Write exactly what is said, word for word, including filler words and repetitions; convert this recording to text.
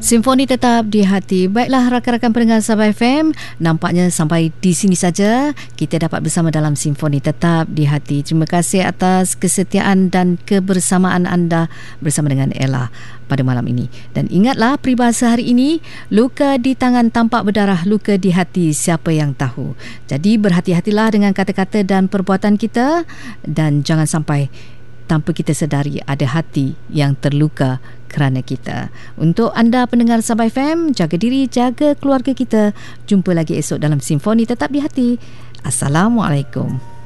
Simfoni tetap di hati. Baiklah rakan-rakan pendengar Sabah F M, nampaknya sampai di sini saja kita dapat bersama dalam Simfoni tetap di hati. Terima kasih atas kesetiaan dan kebersamaan anda bersama dengan Ella pada malam ini. Dan ingatlah peribahasa hari ini, luka di tangan tampak berdarah, luka di hati siapa yang tahu. Jadi berhati-hatilah dengan kata-kata dan perbuatan kita, dan jangan sampai tanpa kita sedari ada hati yang terluka kerana kita. Untuk anda pendengar Sabah F M, jaga diri, jaga keluarga kita. Jumpa lagi esok dalam Simfoni Tetap di Hati. Assalamualaikum.